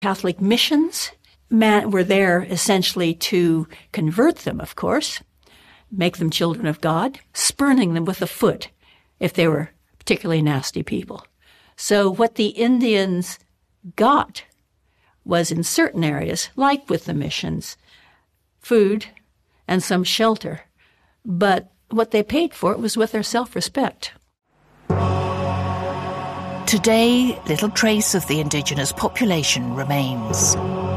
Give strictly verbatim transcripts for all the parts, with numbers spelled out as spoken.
Catholic missions man, were there essentially to convert them, of course, make them children of God, spurning them with a foot if they were particularly nasty people. So what the Indians got was, in certain areas, like with the missions, food and some shelter. But what they paid for it was with their self-respect. Today, little trace of the indigenous population remains.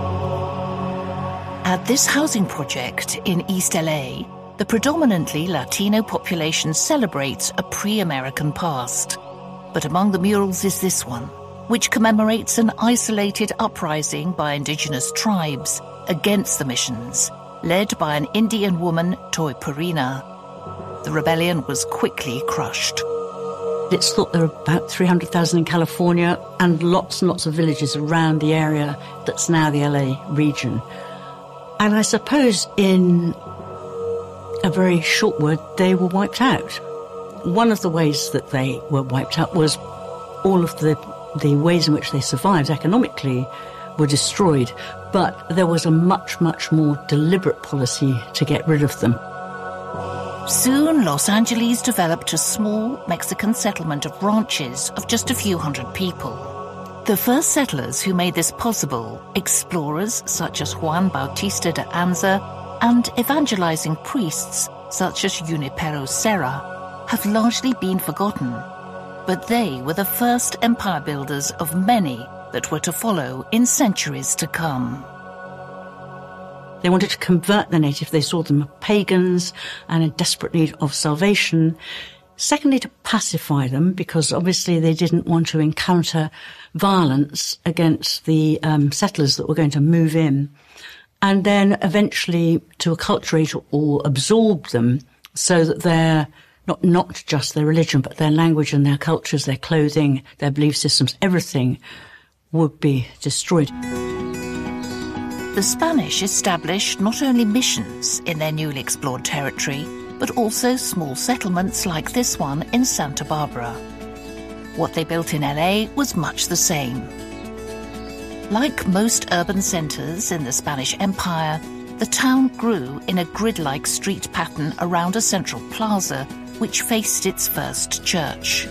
At this housing project in East L A, the predominantly Latino population celebrates a pre-American past. But among the murals is this one, which commemorates an isolated uprising by indigenous tribes against the missions, led by an Indian woman, Toi Purina. The rebellion was quickly crushed. It's thought there are about three hundred thousand in California and lots and lots of villages around the area that's now the L A region. And I suppose in a very short word, they were wiped out. One of the ways that they were wiped out was all of the, the ways in which they survived economically were destroyed. But there was a much, much more deliberate policy to get rid of them. Soon, Los Angeles developed a small Mexican settlement of ranches of just a few hundred people. The first settlers who made this possible, explorers such as Juan Bautista de Anza and evangelizing priests such as Junipero Serra, have largely been forgotten. But they were the first empire builders of many that were to follow in centuries to come. They wanted to convert the native. They saw them as pagans and in desperate need of salvation. Secondly, to pacify them, because obviously they didn't want to encounter violence against the um, settlers that were going to move in. And then eventually to acculturate or absorb them so that their, not, not just their religion, but their language and their cultures, their clothing, their belief systems, everything would be destroyed. The Spanish established not only missions in their newly explored territory, but also small settlements like this one in Santa Barbara. What they built in L A was much the same. Like most urban centres in the Spanish Empire, the town grew in a grid-like street pattern around a central plaza which faced its first church.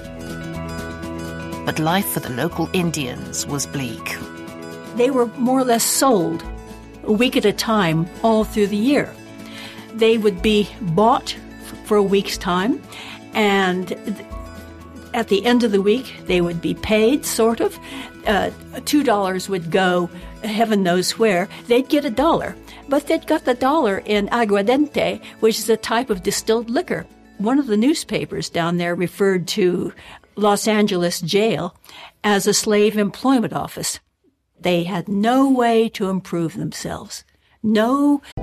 But life for the local Indians was bleak. They were more or less sold a week at a time all through the year. They would be bought for a week's time, and at the end of the week they would be paid, sort of. Uh, two dollars would go heaven knows where. They'd get a dollar, but they'd got the dollar in aguardiente, which is a type of distilled liquor. One of the newspapers down there referred to Los Angeles jail as a slave employment office. They had no way to improve themselves. No